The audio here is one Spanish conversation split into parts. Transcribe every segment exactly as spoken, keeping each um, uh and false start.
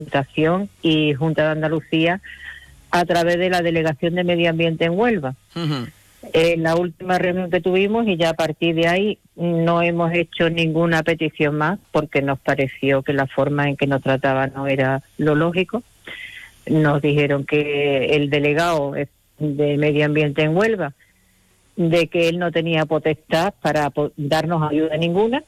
Diputación y Junta de Andalucía a través de la Delegación de Medio Ambiente en Huelva. Uh-huh. En la última reunión que tuvimos, y ya a partir de ahí no hemos hecho ninguna petición más porque nos pareció que la forma en que nos trataban no era lo lógico. Nos dijeron que el delegado de Medio Ambiente en Huelva, de que él no tenía potestad para darnos ayuda ninguna.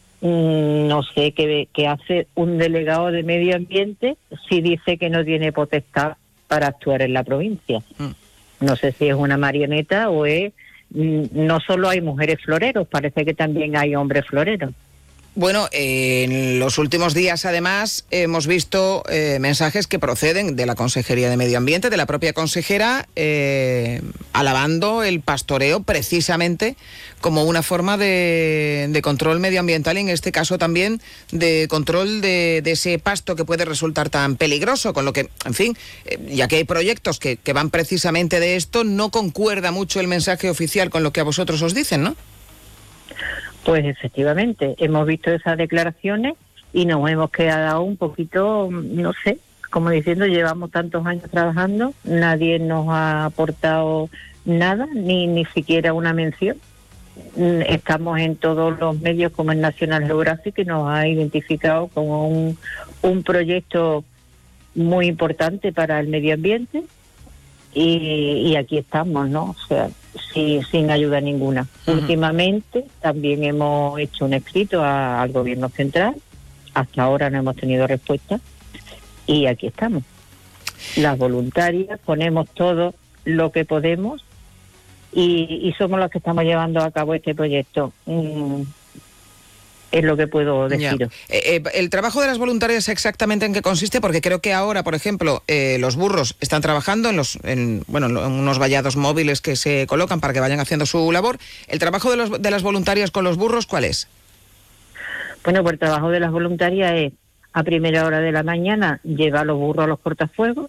No sé qué, qué hace un delegado de Medio Ambiente si dice que no tiene potestad para actuar en la provincia. Mm. No sé si es una marioneta o es... No solo hay mujeres floreros, parece que también hay hombres floreros. Bueno, eh, en los últimos días, además, hemos visto eh, mensajes que proceden de la Consejería de Medio Ambiente, de la propia consejera, eh, alabando el pastoreo precisamente como una forma de, de control medioambiental y en este caso también de control de, de ese pasto que puede resultar tan peligroso, con lo que, en fin, eh, ya que hay proyectos que, que van precisamente de esto, no concuerda mucho el mensaje oficial con lo que a vosotros os dicen, ¿no? Pues efectivamente, hemos visto esas declaraciones y nos hemos quedado un poquito, no sé, como diciendo, llevamos tantos años trabajando, nadie nos ha aportado nada, ni ni siquiera una mención. Estamos en todos los medios como en National Geographic, que nos ha identificado como un, un proyecto muy importante para el medio ambiente y, y aquí estamos, ¿no? O sea, Sí, sin ayuda ninguna. Uh-huh. Últimamente también hemos hecho un escrito a, al gobierno central, hasta ahora no hemos tenido respuesta y aquí estamos. Las voluntarias ponemos todo lo que podemos y, y somos los que estamos llevando a cabo este proyecto. Mm. Es lo que puedo deciros. Eh, eh, el trabajo de las voluntarias, ¿exactamente en qué consiste? Porque creo que ahora, por ejemplo, eh, los burros están trabajando en los, en, bueno, en unos vallados móviles que se colocan para que vayan haciendo su labor. ¿El trabajo de, los, de las voluntarias con los burros cuál es? Bueno, pues el trabajo de las voluntarias es a primera hora de la mañana llevar los burros a los cortafuegos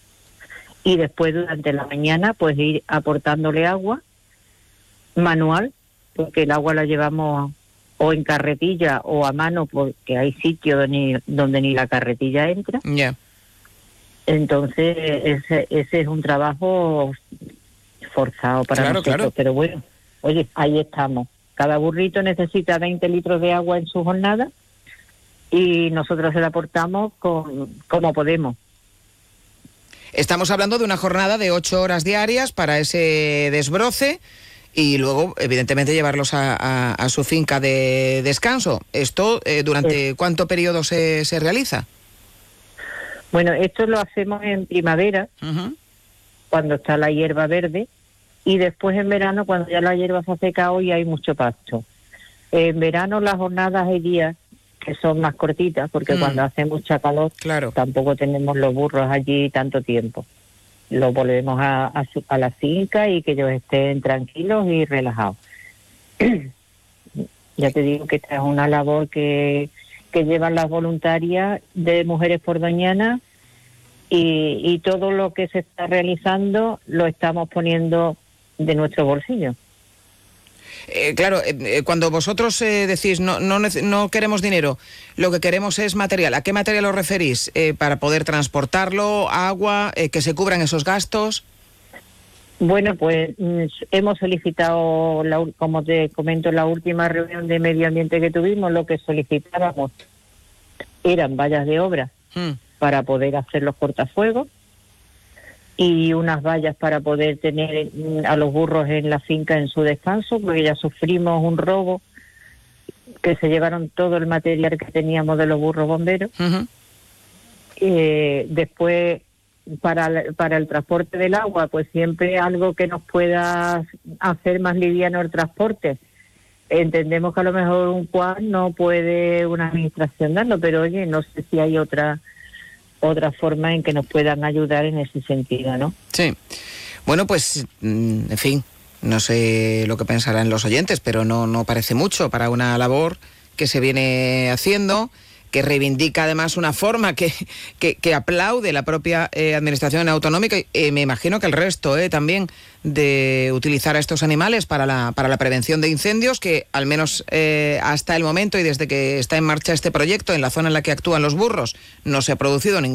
y después durante la mañana pues ir aportándole agua manual, porque el agua la llevamos o en carretilla o a mano, porque hay sitios donde, donde ni la carretilla entra. Ya. Yeah. Entonces, ese, ese es un trabajo forzado para claro, nosotros. Claro. Pero bueno, oye, ahí estamos. Cada burrito necesita veinte litros de agua en su jornada y nosotros se la aportamos con, como podemos. Estamos hablando de una jornada de ocho horas diarias para ese desbroce y luego, evidentemente, llevarlos a, a, a su finca de descanso. ¿Esto eh, durante sí. cuánto periodo se, se realiza? Bueno, esto lo hacemos en primavera, uh-huh. cuando está la hierba verde, y después en verano, cuando ya la hierba se ha secado y hay mucho pasto. En verano las jornadas hay días que son más cortitas, porque mm. cuando hace mucha calor, claro. tampoco tenemos los burros allí tanto tiempo. Los volvemos a, a, su, a la finca y que ellos estén tranquilos y relajados. Ya te digo que esta es una labor que, que llevan las voluntarias de Mujeres Pordoñanas y, y todo lo que se está realizando lo estamos poniendo de nuestro bolsillo. Eh, claro, eh, cuando vosotros eh, decís no, no, no queremos dinero, lo que queremos es material. ¿A qué material os referís? Eh, para poder transportarlo, agua, eh, que se cubran esos gastos. Bueno, pues mm, hemos solicitado, la, como te comento, en la última reunión de medio ambiente que tuvimos, lo que solicitábamos eran vallas de obra mm. para poder hacer los cortafuegos y unas vallas para poder tener a los burros en la finca en su descanso, porque ya sufrimos un robo, que se llevaron todo el material que teníamos de los burros bomberos. Uh-huh. Eh, después, para, para el transporte del agua, pues siempre algo que nos pueda hacer más liviano el transporte. Entendemos que a lo mejor un cual no puede una administración darlo, pero oye, no sé si hay otra... otra forma en que nos puedan ayudar en ese sentido, ¿no? Sí. Bueno, pues, en fin, no sé lo que pensarán los oyentes, pero no, no parece mucho para una labor que se viene haciendo, que reivindica además una forma que, que, que aplaude la propia eh, administración autonómica y eh, me imagino que el resto eh, también de utilizar a estos animales para la, para la prevención de incendios, que al menos eh, hasta el momento y desde que está en marcha este proyecto en la zona en la que actúan los burros no se ha producido ningún